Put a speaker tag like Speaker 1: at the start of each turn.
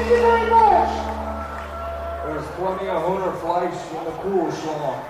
Speaker 1: you very much.
Speaker 2: There's plenty of Hunter Fleisch in the cool slaw.